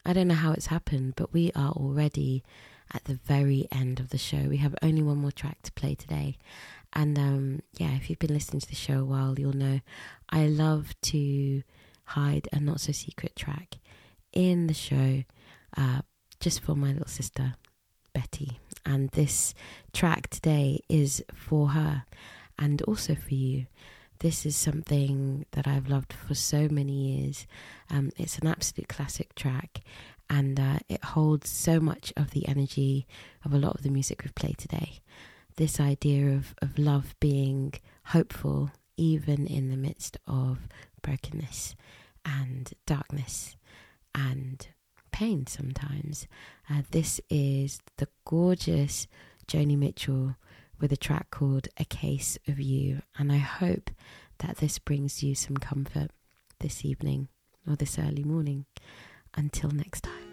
I don't know how it's happened, but we are already at the very end of the show. We have only one more track to play today. And if you've been listening to the show a while, you'll know I love to hide a not so secret track in the show just for my little sister Betty. And this track today is for her and also for you. This is something that I've loved for so many years. It's an absolute classic track, and it holds so much of the energy of a lot of the music we've played today. This idea of love being hopeful even in the midst of brokenness and darkness and pain sometimes. This is the gorgeous Joni Mitchell with a track called A Case of You, and I hope that this brings you some comfort this evening or this early morning. Until next time.